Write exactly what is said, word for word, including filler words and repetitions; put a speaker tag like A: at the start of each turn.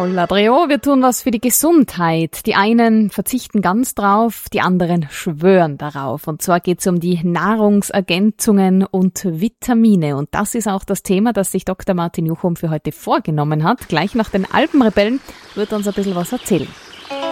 A: Holla Drio, wir tun was für die Gesundheit. Die einen verzichten ganz drauf, die anderen schwören darauf. Und zwar geht es um die Nahrungsergänzungen und Vitamine. Und das ist auch das Thema, das sich Doktor Martin Juchum für heute vorgenommen hat. Gleich nach den Alpenrebellen wird er uns ein bisschen was erzählen.